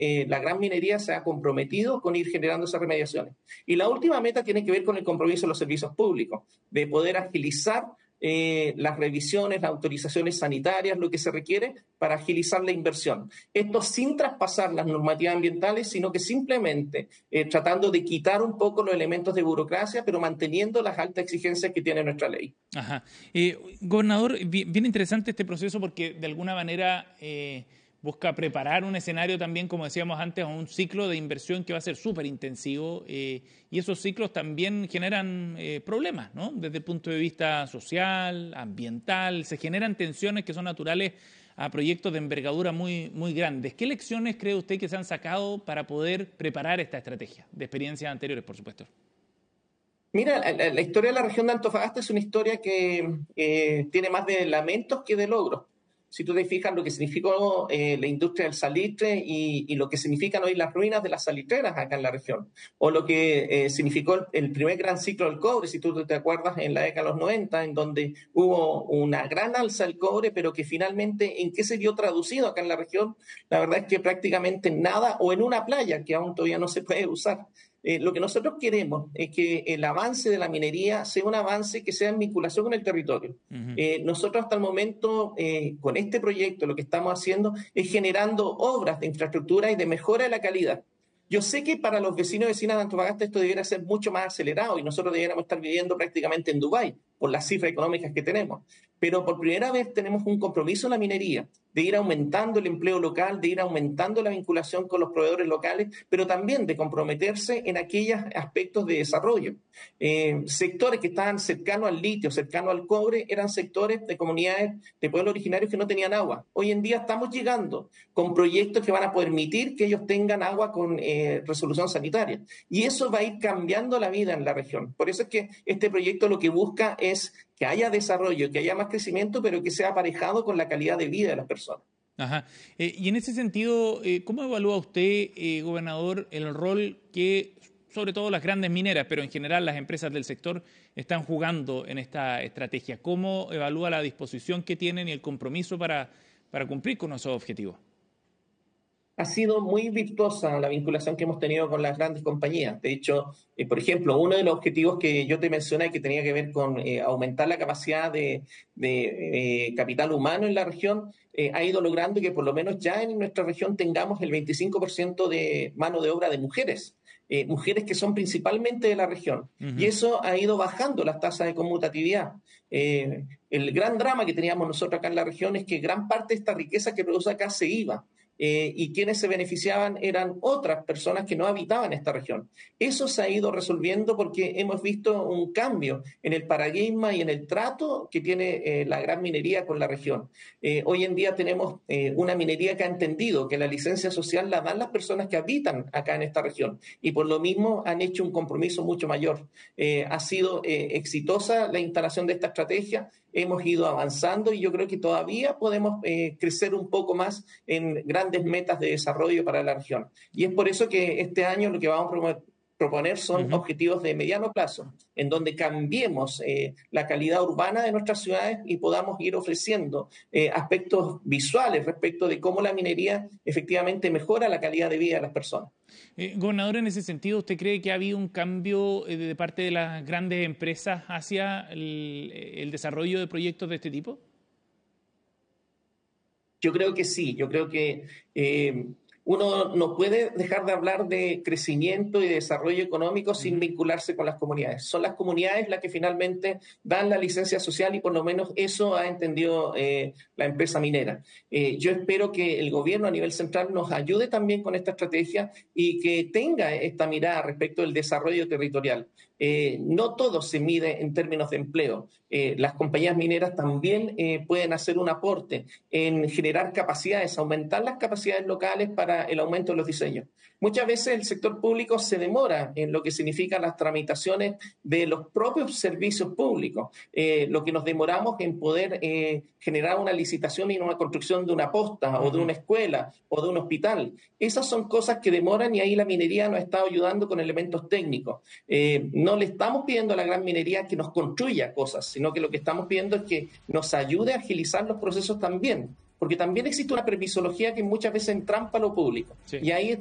la gran minería se ha comprometido con ir generando esas remediaciones. Y la última meta tiene que ver con el compromiso de los servicios públicos, de poder agilizar las revisiones, las autorizaciones sanitarias, lo que se requiere para agilizar la inversión. Esto sin traspasar las normativas ambientales, sino que simplemente tratando de quitar un poco los elementos de burocracia, pero manteniendo las altas exigencias que tiene nuestra ley. Ajá. Gobernador, bien interesante este proceso porque de alguna manera busca preparar un escenario también, como decíamos antes, a un ciclo de inversión que va a ser súper intensivo y esos ciclos también generan problemas, ¿no? Desde el punto de vista social, ambiental, se generan tensiones que son naturales a proyectos de envergadura muy, muy grandes. ¿Qué lecciones cree usted que se han sacado para poder preparar esta estrategia, de experiencias anteriores, por supuesto? Mira, la historia de la región de Antofagasta es una historia que tiene más de lamentos que de logros. Si tú te fijas lo que significó la industria del salitre y lo que significan hoy las ruinas de las salitreras acá en la región, o lo que significó el primer gran ciclo del cobre, si tú te acuerdas, en la década de los 90, en donde hubo una gran alza del cobre, pero que finalmente, ¿en qué se vio traducido acá en la región? La verdad es que prácticamente nada, o en una playa que aún todavía no se puede usar. Lo que nosotros queremos es que el avance de la minería sea un avance que sea en vinculación con el territorio. Nosotros hasta el momento, con este proyecto, lo que estamos haciendo es generando obras de infraestructura y de mejora de la calidad. Yo sé que para los vecinos y vecinas de Antofagasta esto debería ser mucho más acelerado y nosotros deberíamos estar viviendo prácticamente en Dubái por las cifras económicas que tenemos. Pero por primera vez tenemos un compromiso en la minería de ir aumentando el empleo local, de ir aumentando la vinculación con los proveedores locales, pero también de comprometerse en aquellos aspectos de desarrollo. Sectores que estaban cercanos al litio, cercanos al cobre, eran sectores de comunidades de pueblos originarios que no tenían agua. Hoy en día estamos llegando con proyectos que van a permitir que ellos tengan agua con resolución sanitaria. Y eso va a ir cambiando la vida en la región. Por eso es que este proyecto lo que busca es que haya desarrollo, que haya más crecimiento, pero que sea aparejado con la calidad de vida de las personas. Ajá. Y en ese sentido, ¿cómo evalúa usted, gobernador, el rol que, sobre todo las grandes mineras, pero en general las empresas del sector, están jugando en esta estrategia? ¿Cómo evalúa la disposición que tienen y el compromiso para cumplir con esos objetivos? Ha sido muy virtuosa la vinculación que hemos tenido con las grandes compañías. De hecho, por ejemplo, uno de los objetivos que yo te mencioné que tenía que ver con aumentar la capacidad de capital humano en la región, ha ido logrando que por lo menos ya en nuestra región tengamos el 25% de mano de obra de mujeres. Mujeres que son principalmente de la región. Y eso ha ido bajando las tasas de conmutatividad. El gran drama que teníamos nosotros acá en la región es que gran parte de esta riqueza que produce acá se iba. Y quienes se beneficiaban eran otras personas que no habitaban esta región. Eso se ha ido resolviendo porque hemos visto un cambio en el paradigma y en el trato que tiene la gran minería con la región. Hoy en día tenemos una minería que ha entendido que la licencia social la dan las personas que habitan acá en esta región y por lo mismo han hecho un compromiso mucho mayor. Ha sido exitosa la instalación de esta estrategia. Hemos ido avanzando y yo creo que todavía podemos crecer un poco más en grandes metas de desarrollo para la región. Y es por eso que este año lo que vamos a proponer son objetivos de mediano plazo, en donde cambiemos la calidad urbana de nuestras ciudades y podamos ir ofreciendo aspectos visuales respecto de cómo la minería efectivamente mejora la calidad de vida de las personas. Gobernador, en ese sentido, ¿usted cree que ha habido un cambio de parte de las grandes empresas hacia el desarrollo de proyectos de este tipo? Yo creo que sí, yo creo que uno no puede dejar de hablar de crecimiento y de desarrollo económico sin vincularse con las comunidades. Son las comunidades las que finalmente dan la licencia social y por lo menos eso ha entendido la empresa minera. Yo espero que el gobierno a nivel central nos ayude también con esta estrategia y que tenga esta mirada respecto del desarrollo territorial. No todo se mide en términos de empleo. Las compañías mineras también pueden hacer un aporte en generar capacidades, aumentar las capacidades locales para el aumento de los diseños. Muchas veces el sector público se demora en lo que significan las tramitaciones de los propios servicios públicos, lo que nos demoramos en poder generar una licitación y una construcción de una posta o de una escuela o de un hospital. Esas son cosas que demoran y ahí la minería nos está ayudando con elementos técnicos. No le estamos pidiendo a la gran minería que nos construya cosas, sino que lo que estamos pidiendo es que nos ayude a agilizar los procesos también. porque también existe una permisología que muchas veces entrampa lo público. Sí. Y ahí